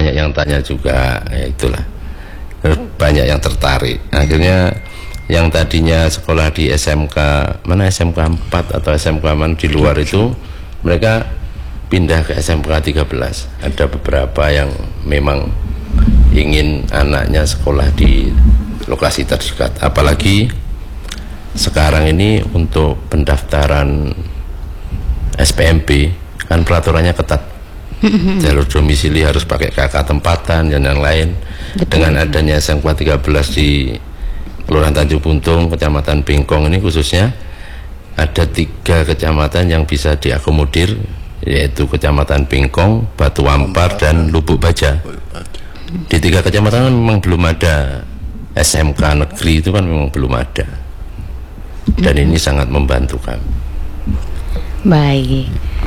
banyak yang tanya juga, ya itulah. Banyak yang tertarik. Akhirnya yang tadinya sekolah di SMK mana, SMK 4 atau SMK mana di luar itu, mereka pindah ke SMK 13. Ada beberapa yang memang ingin anaknya sekolah di lokasi terdekat. Apalagi sekarang ini untuk pendaftaran SPMB kan peraturannya ketat. Jalur domisili harus pakai KK tempatan dan yang lain. Dengan adanya SMK 13 di Kelurahan Tanjung Buntung, Kecamatan Bengkong ini khususnya, ada 3 kecamatan yang bisa diakomodir, yaitu Kecamatan Bengkong, Batu Ampar, dan Lubuk Baja. Di 3 kecamatan memang belum ada SMK negeri, itu kan memang belum ada, dan ini sangat membantu kami. Baik,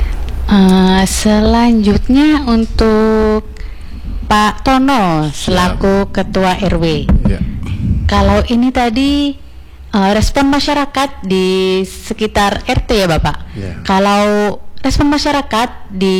selanjutnya untuk Pak Tono selaku Ketua RW. Ya. Kalau ini tadi respon masyarakat di sekitar RT ya Bapak. Ya. Kalau respon masyarakat di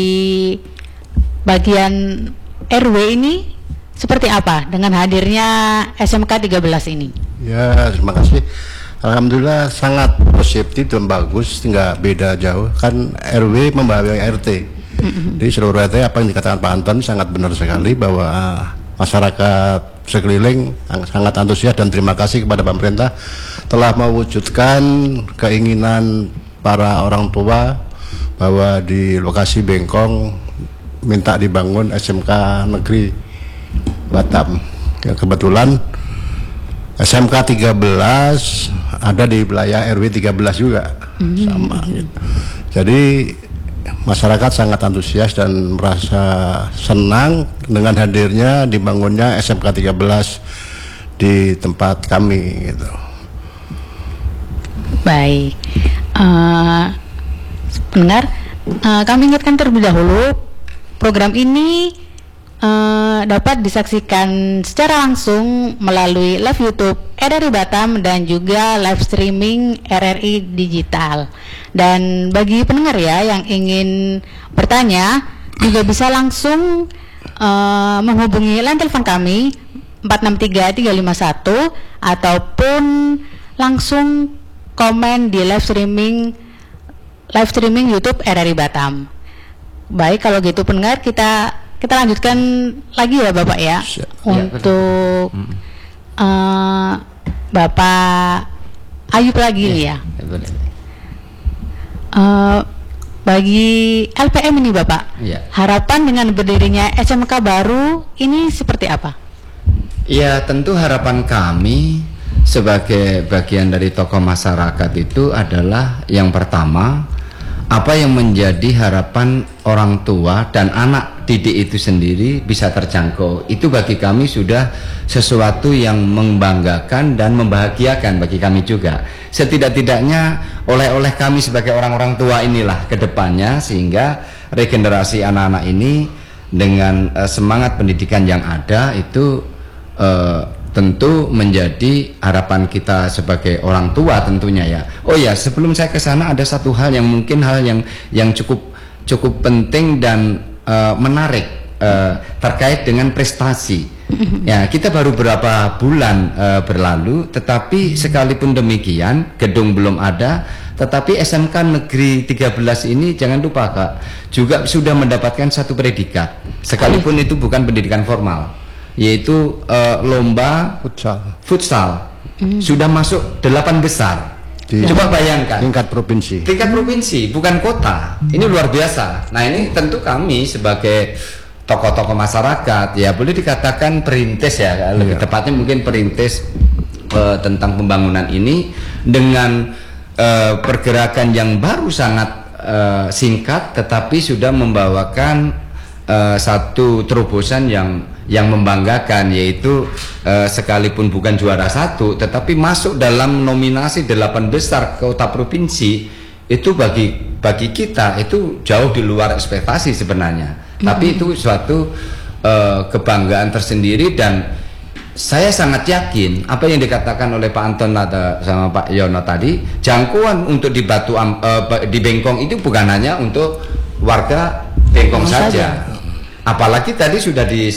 bagian RW ini seperti apa dengan hadirnya SMK 13 ini? Ya, terima kasih. Alhamdulillah sangat positif dan bagus, nggak beda jauh. Kan RW membawa RT. Jadi seluruh RT apa yang dikatakan Pak Anton sangat benar sekali, bahwa masyarakat sekeliling sangat antusias dan terima kasih kepada pemerintah telah mewujudkan keinginan para orang tua bahwa di lokasi Bengkong minta dibangun SMK negeri Batam. Ya, kebetulan SMK 13 ada di wilayah RW 13 juga, sama gitu. Jadi masyarakat sangat antusias dan merasa senang dengan hadirnya dibangunnya SMK 13 di tempat kami gitu. Baik, pendengar, kami ingatkan terlebih dahulu program ini dapat disaksikan secara langsung melalui live YouTube RRI Batam dan juga live streaming RRI Digital. Dan bagi pendengar ya yang ingin bertanya juga bisa langsung menghubungi line telepon kami 463-351 ataupun langsung komen di live streaming YouTube RRI Batam. Baik, kalau gitu pendengar, kita lanjutkan lagi ya Bapak ya. Untuk Bapak Ayub lagi nih ya. Bagi LPM ini Bapak, harapan dengan berdirinya SMK baru ini seperti apa? Ya, tentu harapan kami sebagai bagian dari tokoh masyarakat itu adalah yang pertama, apa yang menjadi harapan orang tua dan anak didik itu sendiri bisa terjangkau. Itu bagi kami sudah sesuatu yang membanggakan dan membahagiakan bagi kami juga. Setidak-tidaknya oleh kami sebagai orang-orang tua inilah ke depannya, sehingga regenerasi anak-anak ini dengan semangat pendidikan yang ada itu tentu menjadi harapan kita sebagai orang tua tentunya ya. Oh ya, sebelum saya ke sana ada satu hal yang mungkin yang cukup penting dan menarik terkait dengan prestasi. Ya, kita baru berapa bulan berlalu, tetapi sekalipun demikian gedung belum ada, tetapi SMK Negeri 13 ini jangan lupa Kak, juga sudah mendapatkan satu predikat, sekalipun itu bukan pendidikan formal, yaitu lomba futsal. Sudah masuk 8 besar. Coba bayangkan, tingkat provinsi bukan kota. Ini luar biasa. Nah, ini tentu kami sebagai tokoh-tokoh masyarakat ya boleh dikatakan perintis ya, lebih tepatnya mungkin perintis tentang pembangunan ini dengan pergerakan yang baru sangat singkat, tetapi sudah membawakan satu terobosan yang membanggakan, yaitu sekalipun bukan juara 1 tetapi masuk dalam nominasi 8 besar kota provinsi. Itu bagi kita itu jauh di luar ekspektasi sebenarnya. Tapi itu suatu kebanggaan tersendiri, dan saya sangat yakin apa yang dikatakan oleh Pak Anton sama Pak Yono tadi, jangkauan untuk di di Bengkong itu bukan hanya untuk warga Bengkong saja. Apalagi tadi sudah